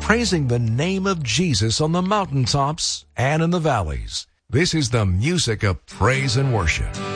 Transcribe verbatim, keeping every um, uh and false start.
praising the name of Jesus on the mountaintops and in the valleys. This is the music of praise and worship.